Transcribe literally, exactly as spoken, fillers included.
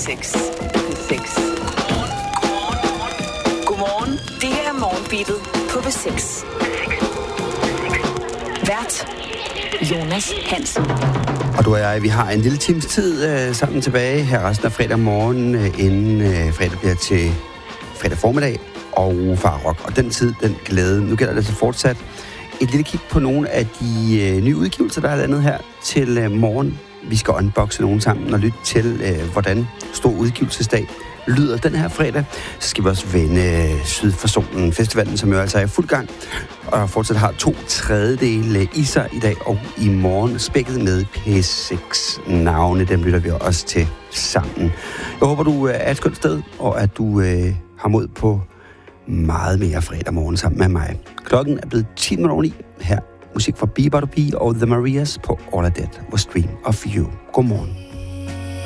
seks. seks. Godmorgen. Det her er Morgenbeatet på B seks. Vært Jonas Hansen. Og du og jeg, vi har en lille times tid øh, sammen tilbage her resten af fredag morgen, øh, inden øh, fredag bliver til fredag formiddag og Farrock. Og den tid, den glæde. Nu gælder det så fortsat et lille kig på nogle af de øh, nye udgivelser, der er landet her til øh, morgen. Vi skal unboxe nogen sammen og lytte til, øh, hvordan stor udgivelsesdag lyder den her fredag. Så skal vi også vende øh, Syd for Solen Festivalen, som jo altså er i fuld gang, og fortsat har to tredjedele i sig i dag og i morgen, spækket med P seks navne. Dem lytter vi også til sammen. Jeg håber, du er et skønt sted, og at du øh, har mod på meget mere fredag morgen sammen med mig. Klokken er blevet ti minutter over ni. Her musik fra Bee Bada Bee og The Marias på All I Did Was Dream of You. Godmorgen.